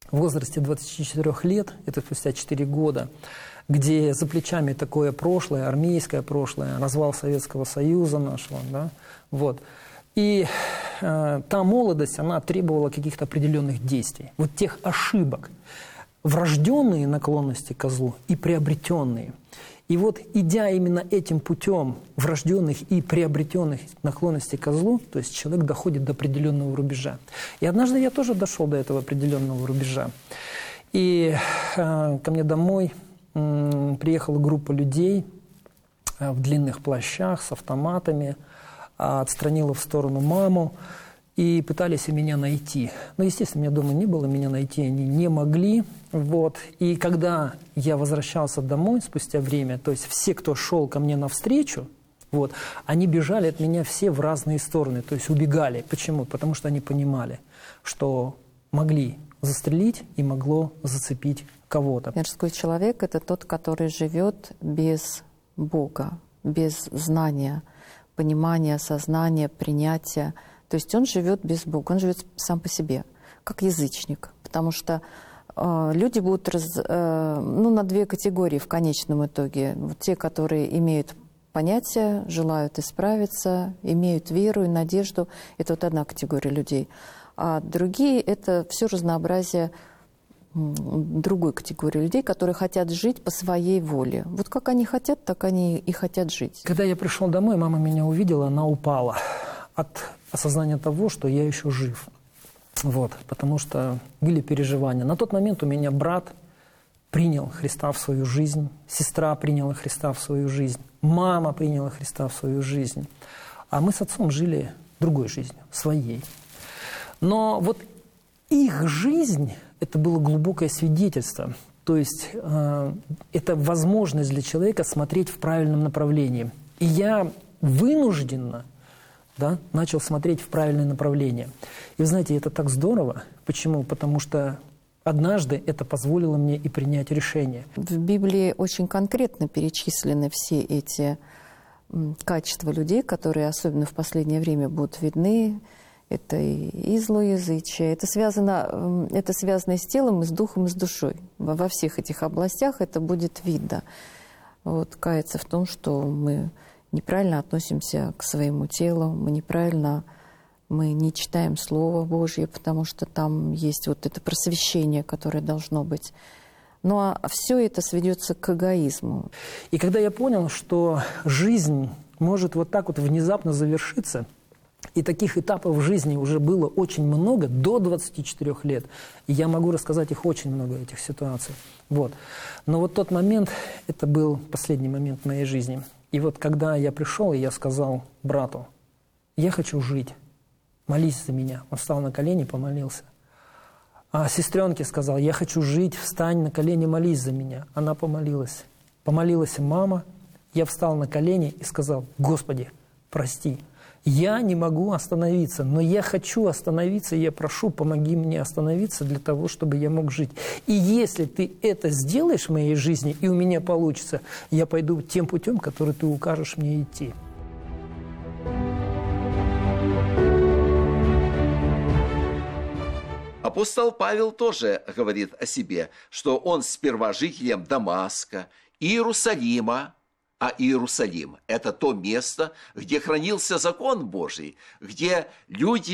в возрасте 24 лет, это спустя 4 года, где за плечами такое прошлое, армейское прошлое, развал Советского Союза нашего, да, вот. И та молодость, она требовала каких-то определенных действий, вот тех ошибок, врожденные наклонности к злу и приобретенные. И вот, идя именно этим путем врожденных и приобретенных наклонностей к злу, то есть человек доходит до определенного рубежа. И однажды я тоже дошел до этого определенного рубежа. И ко мне домой приехала группа людей в длинных плащах с автоматами, отстранила в сторону маму и пытались меня найти. Но, естественно, меня дома не было, меня найти они не могли. Вот. И когда я возвращался домой спустя время, то есть все, кто шел ко мне навстречу, вот, они бежали от меня все в разные стороны, то есть убегали. Почему? Потому что они понимали, что могли застрелить и могло зацепить кого-то. Мирской человек – это тот, который живет без Бога, без знания, понимания, сознания, принятия. То есть он живет без Бога, он живет сам по себе, как язычник. Потому что люди будут на две категории в конечном итоге. Вот те, которые имеют понятие, желают исправиться, имеют веру и надежду. Это вот одна категория людей. А другие – это все разнообразие другой категории людей, которые хотят жить по своей воле. Вот как они хотят, так они и хотят жить. Когда я пришел домой, мама меня увидела, она упала от осознания того, что я еще жив. Вот, потому что были переживания. На тот момент у меня брат принял Христа в свою жизнь, сестра приняла Христа в свою жизнь, мама приняла Христа в свою жизнь. А мы с отцом жили другой жизнью, своей. Но вот их жизнь – это было глубокое свидетельство. То есть это возможность для человека смотреть в правильном направлении. И я вынужденно начал смотреть в правильное направление. И вы знаете, это так здорово. Почему? Потому что однажды это позволило мне и принять решение. В Библии очень конкретно перечислены все эти качества людей, которые особенно в последнее время будут видны. Это и злоязычие. Это связано и с телом, и с духом, и с душой. Во всех этих областях это будет видно. Вот, каяться в том, что мы неправильно относимся к своему телу, мы не читаем Слово Божье, потому что там есть вот это просвещение, которое должно быть. Ну а все это сведется к эгоизму. И когда я понял, что жизнь может вот так вот внезапно завершиться, и таких этапов в жизни уже было очень много, до 24 лет, и я могу рассказать их очень много, этих ситуаций. Вот. Но вот тот момент, это был последний момент в моей жизни. И вот когда я пришел, и я сказал брату: я хочу жить, молись за меня. Он встал на колени, помолился. А сестренке сказал: я хочу жить, встань на колени, молись за меня. Она помолилась. Помолилась мама, я встал на колени и сказал: Господи, прости. Я не могу остановиться, но я хочу остановиться, и я прошу, помоги мне остановиться для того, чтобы я мог жить. И если ты это сделаешь в моей жизни, и у меня получится, я пойду тем путем, который ты укажешь мне идти. Апостол Павел тоже говорит о себе, что он сперва жителем Дамаска, Иерусалима, а Иерусалим – это то место, где хранился закон Божий, где люди